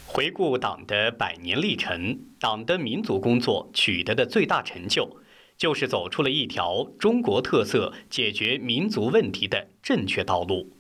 回顾党的100年历程，党的民族工作取得的最大成就，就是走出了一条中国特色解决民族问题的正确道路。